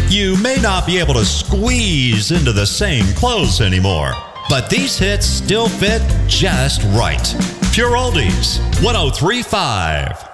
You may not be able to squeeze into the same clothes anymore, but these hits still fit just right. Pure Oldies, 103.5.